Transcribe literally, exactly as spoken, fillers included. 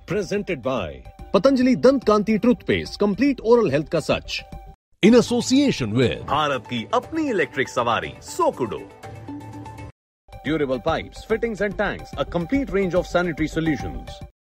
Presented by Patanjali Dant Kanti Toothpaste, complete oral health का सच. In association with Bharat की अपनी electric सवारी सोकुडो. Durable pipes, fittings and tanks, a complete range of sanitary solutions.